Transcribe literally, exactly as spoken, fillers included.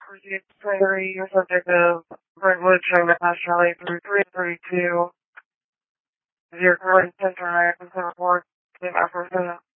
received three, your subject of Brentwood, trying to pass Charlie through three thirty-two. Your current center, I have report, give Africa.